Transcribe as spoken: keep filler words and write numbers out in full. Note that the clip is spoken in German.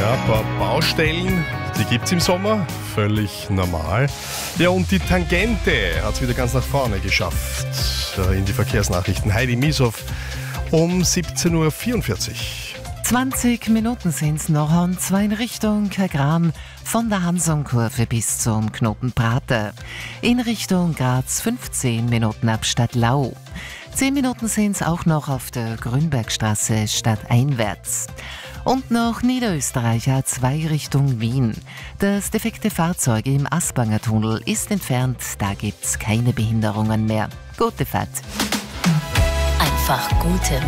Ja, ein paar Baustellen, die gibt es im Sommer, völlig normal. Ja, und die Tangente hat es wieder ganz nach vorne geschafft in die Verkehrsnachrichten. Heidi Mieshoff um siebzehn Uhr vierundvierzig. zwanzig Minuten sind es noch, und zwar in Richtung Kagran von der Hansonkurve bis zum Knoten Prater. In Richtung Graz fünfzehn Minuten ab Stadtlau. zehn Minuten sind es auch noch auf der Grünbergstraße stadteinwärts. Und noch Niederösterreich A zwei Richtung Wien. Das defekte Fahrzeug im Asbanger Tunnel ist entfernt, da gibt's keine Behinderungen mehr. Gute Fahrt. Einfach gute